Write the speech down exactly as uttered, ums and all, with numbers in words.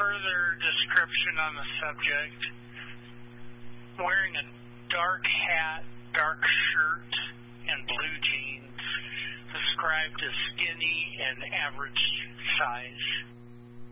further description on the subject, wearing a dark hat, dark shirt, and blue jeans, described as skinny and average size.